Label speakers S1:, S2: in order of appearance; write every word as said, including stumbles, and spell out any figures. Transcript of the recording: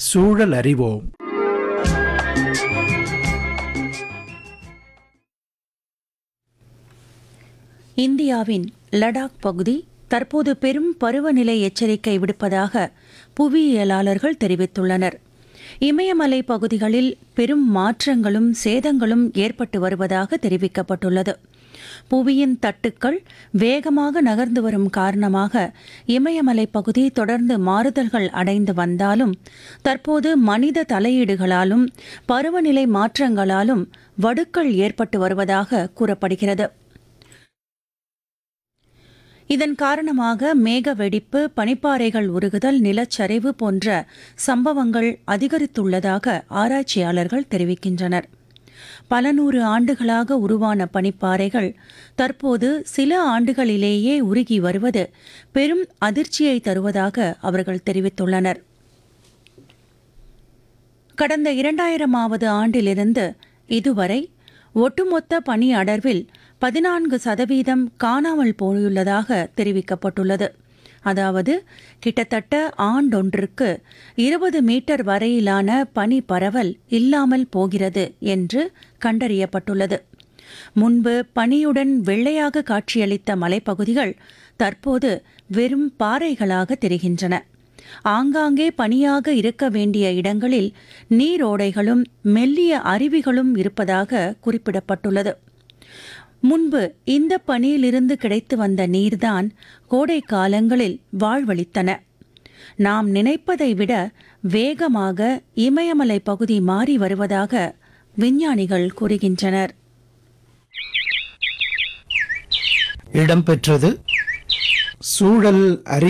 S1: சூழல் அறிவோம்.
S2: இந்தியாவின் லடாக் பகுதி தற்போது பெரும் பருவநிலை எச்சரிக்கை விடுப்பதாக புவியியலாளர்கள் தெரிவித்துள்ளனர். இமயமலை பகுதிகளில் பெரும் மாற்றங்களும் சேதங்களும் ஏற்பட்டு வருவதாக தெரிவிக்கப்பட்டுள்ளது. புவியின் தட்டுக்கள் வேகமாக நகர்ந்து வரும் காரணமாக இமயமலை பகுதி தொடர்ந்து மாறுதல்கள் அடைந்து வந்தாலும் தற்போது மனித தலையீடுகளாலும் பருவநிலை மாற்றங்களாலும் வடுக்கள் ஏற்பட்டு வருவதாக கூறப்படுகிறது. இதன் காரணமாக மேக வெடிப்பு, பனிப்பாறைகள் உருகுதல், நிலச்சரிவு போன்ற சம்பவங்கள் அதிகரித்துள்ளதாக ஆராய்ச்சியாளர்கள் தெரிவிக்கின்றனர். பல நூறு ஆண்டுகளாக உருவான பனிப்பாறைகள் தற்போது சில ஆண்டுகளிலேயே உருகி வருவது பெரும் அதிர்ச்சியை தருவதாக அவர்கள் தெரிவித்துள்ளனர். கடந்த இரண்டாயிரமாவது ஆண்டிலிருந்து இதுவரை ஒட்டுமொத்த பனி அடர்வில் பதினான்கு சதவீதம் காணாமல் போயுள்ளதாக தெரிவிக்கப்பட்டுள்ளது. அதாவது கிட்டத்தட்ட ஆண்டொன்றுக்கு இருபது மீட்டர் வரையிலான பனி பரவல் இல்லாமல் போகிறது என்று கண்டறியப்பட்டுள்ளது. முன்பு பனியுடன் வெள்ளையாக காட்சியளித்த மலைப்பகுதிகள் தற்போது வெறும் பாறைகளாக தெரிகின்றன. ஆங்காங்கே பனியாக இருக்க வேண்டிய இடங்களில் நீரோடைகளும் மெல்லிய அருவிகளும் இருப்பதாக குறிப்பிடப்பட்டுள்ளது. முன்பு இந்த பனியிலிருந்து கிடைத்து வந்த நீர்தான் கோடை காலங்களில் வாழ்வளித்தன. நாம் நினைப்பதை விட வேகமாக இமயமலை பகுதி மாறி வருவதாக விஞ்ஞானிகள் கூறுகின்றனர்.
S1: இடம்பெற்றது சூழல் அறிவு.